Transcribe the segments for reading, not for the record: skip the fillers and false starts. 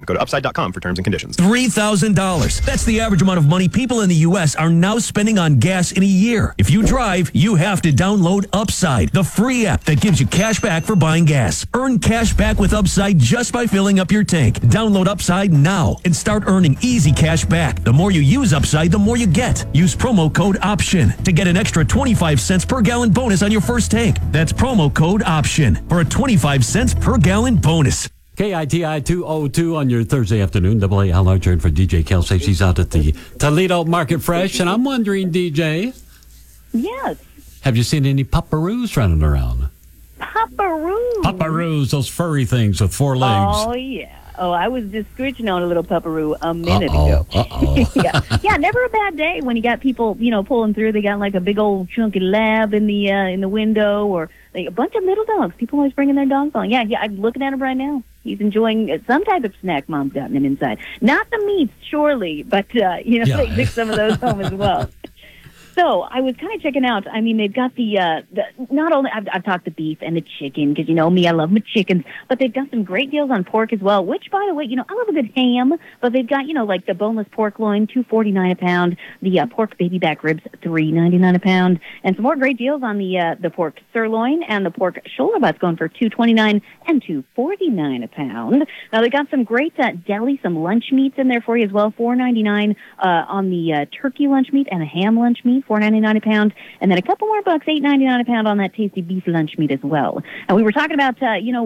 Go to upside.com for terms and conditions. $3,000. That's the average amount of money people in the U.S. are now spending on gas in a year. If you drive, you have to download Upside, the free app that gives you cash back for buying gas. Earn cash back with Upside just by filling up your tank. Download Upside now and start earning easy cash back. The more you use Upside, the more you get. Use promo code OPTION to get an extra 25 cents per gallon bonus on your first tank. That's promo code OPTION for a 25 cents per gallon bonus. KITI 202 on your Thursday afternoon. Double A Al Archer for DJ Kelsey. She's out at the Toledo Market Fresh. And I'm wondering, DJ. Yes. Have you seen any pupperoos running around? Pupperoos? Pupperoos, those furry things with 4 legs. Oh, yeah. Oh, I was just scritching on a little pupperoo a minute ago. Yeah, never a bad day when you got people, pulling through. They got like a big old chunky lab in the window, or a bunch of little dogs. People always bringing their dogs on. Yeah, I'm looking at him right now. He's enjoying some type of snack Mom's gotten him inside. Not the meats, surely, but, they took some of those home as well. So I was kind of checking out. I mean, they've got the not only I've talked the beef and the chicken, because you know me, I love my chickens, but they've got some great deals on pork as well. Which, by the way, I love a good ham, but they've got like the boneless pork loin, $2.49 a pound, the pork baby back ribs, $3.99 a pound, and some more great deals on the pork sirloin and the pork shoulder butts going for $2.29 and $2.49 a pound. Now they got some great deli, some lunch meats in there for you as well, $4.99 on the turkey lunch meat and a ham lunch meat. $4.99 a pound, and then a couple more bucks, $8.99 a pound on that tasty beef lunch meat as well. And we were talking about,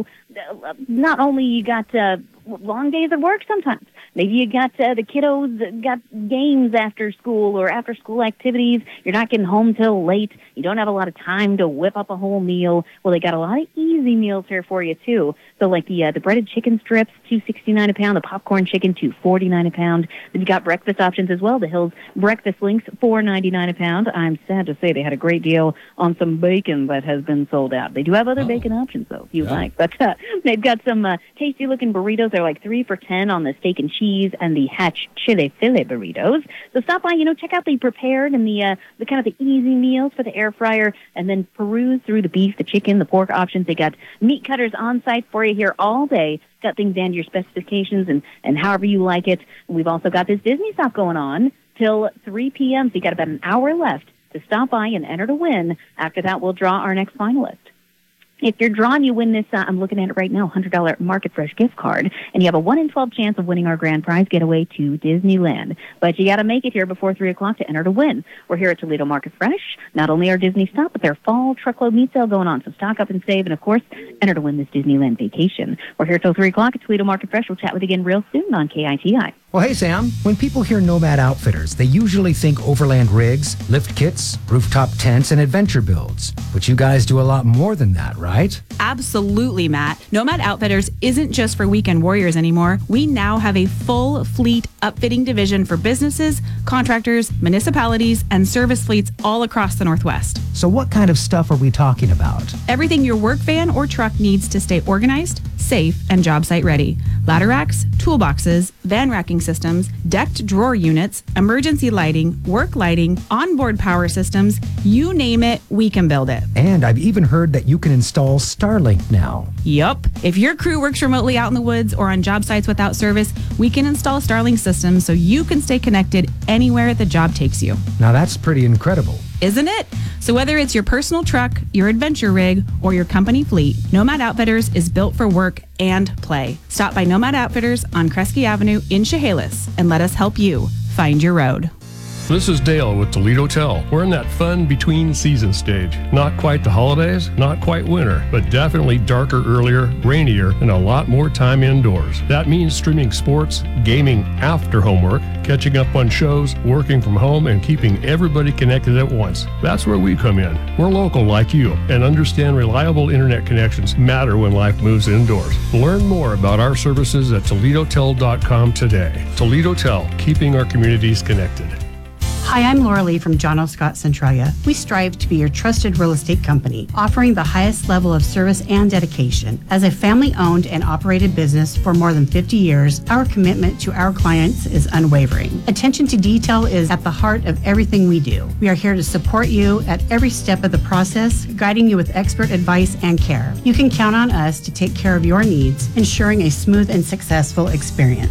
not only you got long days at work sometimes. Maybe you got the kiddos got games after school or after school activities. You're not getting home till late. You don't have a lot of time to whip up a whole meal. Well, they got a lot of easy meals here for you too. So like the breaded chicken strips, $2.69 a pound. The popcorn chicken, $2.49 a pound. Then you got breakfast options as well. The Hills breakfast links, $4.99 a pound. I'm sad to say they had a great deal on some bacon that has been sold out. They do have other bacon options though, if you like. But they've got some tasty looking burritos. They're like 3 for $10 on the steak and cheese and the Hatch chili filet burritos. So stop by, check out the prepared and the kind of the easy meals for the air fryer, and then peruse through the beef, the chicken, the pork options. They got meat cutters on site for you here all day. Got things down to your specifications and however you like it. We've also got this Disney stop going on till 3 p.m. So you got about an hour left to stop by and enter to win. After that, we'll draw our next finalist. If you're drawn, you win this, I'm looking at it right now, $100 Market Fresh gift card, and you have a 1 in 12 chance of winning our grand prize getaway to Disneyland. But you got to make it here before 3 o'clock to enter to win. We're here at Toledo Market Fresh. Not only our Disney stop, but their fall truckload meat sale going on. So stock up and save, and of course, enter to win this Disneyland vacation. We're here till 3 o'clock at Toledo Market Fresh. We'll chat with you again real soon on KITI. Well, hey, Sam. When people hear Nomad Outfitters, they usually think overland rigs, lift kits, rooftop tents, and adventure builds. But you guys do a lot more than that, right? Absolutely, Matt. Nomad Outfitters isn't just for weekend warriors anymore. We now have a full fleet upfitting division for businesses, contractors, municipalities, and service fleets all across the Northwest. So what kind of stuff are we talking about? Everything your work van or truck needs to stay organized, safe, and job site ready. Ladder racks, toolboxes, van racking systems, decked drawer units, emergency lighting, work lighting, onboard power systems, you name it, we can build it. And I've even heard that you can install Starlink now. Yup. If your crew works remotely out in the woods or on job sites without service, we can install Starlink systems so you can stay connected anywhere the job takes you. Now that's pretty incredible. Isn't it? So whether it's your personal truck, your adventure rig, or your company fleet, Nomad Outfitters is built for work and play. Stop by Nomad Outfitters on Kresge Avenue in Chehalis and let us help you find your road. This is Dale with Toledo Tell. We're in that fun between season stage. Not quite the holidays, not quite winter, but definitely darker earlier, rainier, and a lot more time indoors. That means streaming sports, gaming after homework, catching up on shows, working from home, and keeping everybody connected at once. That's where we come in. We're local like you and understand reliable internet connections matter when life moves indoors. Learn more about our services at ToledoTel.com today. Toledo Tell, keeping our communities connected. Hi, I'm Laura Lee from John O. Scott Centralia. We strive to be your trusted real estate company, offering the highest level of service and dedication. As a family-owned and operated business for more than 50 years, our commitment to our clients is unwavering. Attention to detail is at the heart of everything we do. We are here to support you at every step of the process, guiding you with expert advice and care. You can count on us to take care of your needs, ensuring a smooth and successful experience.